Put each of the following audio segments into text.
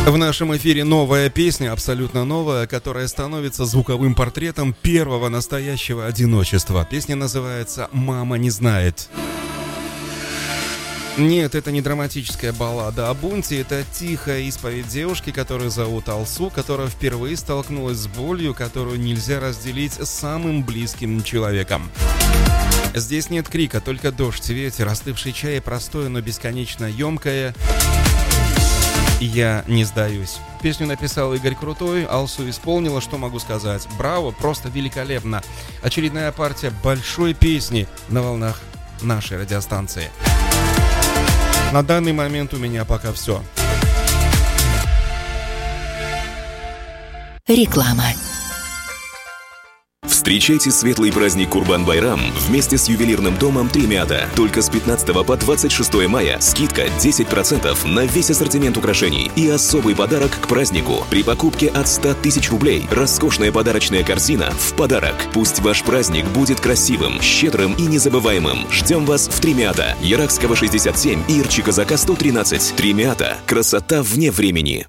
В нашем эфире новая песня, абсолютно новая, которая становится звуковым портретом первого настоящего одиночества. Песня называется «Мама не знает». Нет, это не драматическая баллада о бунте, это тихая исповедь девушки, которую зовут Алсу, которая впервые столкнулась с болью, которую нельзя разделить с самым близким человеком. Здесь нет крика, только дождь, ветер, остывший чай и простое, но бесконечно емкое «Я не сдаюсь». Песню написал Игорь Крутой, Алсу исполнила, что могу сказать. Браво, просто великолепно. Очередная партия большой песни на волнах нашей радиостанции. На данный момент у меня пока все. Реклама. Встречайте светлый праздник Курбан-Байрам вместе с ювелирным домом Тремята. Только с 15 по 26 мая скидка 10% на весь ассортимент украшений и особый подарок к празднику. При покупке от 100 тысяч рублей роскошная подарочная корзина в подарок. Пусть ваш праздник будет красивым, щедрым и незабываемым. Ждем вас в Тремята. Яракского 67 и Ирчи-Казака 113. Тремята. Красота вне времени.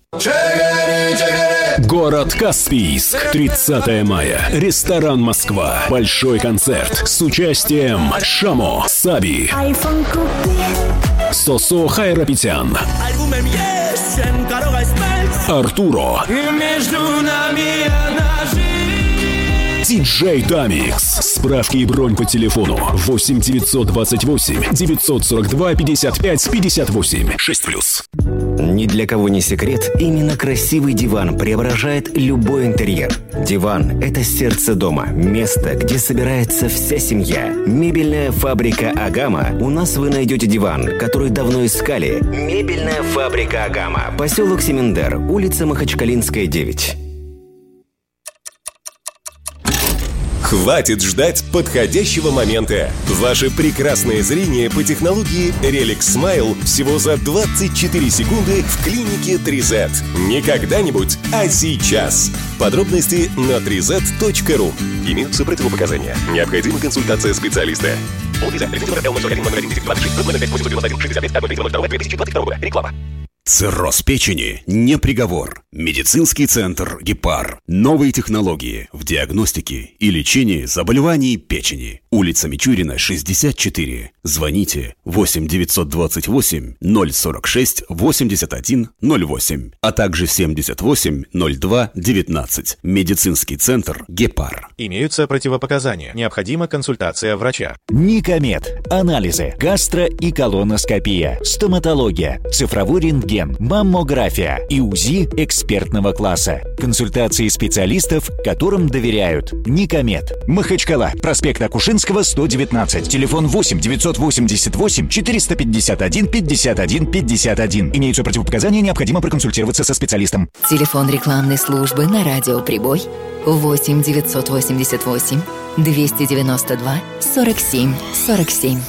Город Каспийск. 30 мая. Ресторан «Москва». Большой концерт с участием Шамо, Саби, Сосо Хайрапетян, Артуро, диджей Дамикс. Справки и бронь по телефону 8 928 942 55 58 6+. Ни для кого не секрет, именно красивый диван преображает любой интерьер. Диван – это сердце дома, место, где собирается вся семья. Мебельная фабрика «Агама». У нас вы найдете диван, который давно искали. Мебельная фабрика «Агама». Поселок Семендер, улица Махачкалинская, 9. Хватит ждать подходящего момента. Ваше прекрасное зрение по технологии Relic Smile всего за 24 секунды в клинике 3Z. Не когда-нибудь, а сейчас. Подробности на 3z.ru. Имеются противопоказания. Необходима консультация специалиста. Реклама. Цирроз печени не приговор. Медицинский центр «Гепар». Новые технологии в диагностике и лечении заболеваний печени. Улица Мичурина, 64. Звоните 8 928 046 81 08, а также 78 02 19. Медицинский центр «Гепар». Имеются противопоказания. Необходима консультация врача. Никомед. Анализы. Гастро- и колоноскопия. Стоматология. Цифровой рентген. Маммография. И УЗИ экспертного класса. Консультации специалистов, которым доверяют. Никомед. Махачкала. Проспект Акушинского, 119. Телефон 8 988 451 51 51. Имеются противопоказания, необходимо проконсультироваться со специалистом. Телефон рекламной службы на радио «Прибой» 8 988 292 47 47.